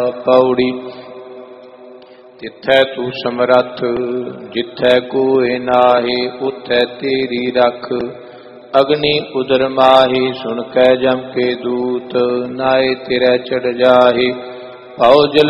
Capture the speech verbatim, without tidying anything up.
पौड़ी। तिथै तू समरथ जिथै कोय नाहि, उथै तेरी रख। अग्नि उदर माहि, सुन कै जम के दूत। नाए तिरै चढ़ जाहि, भव जल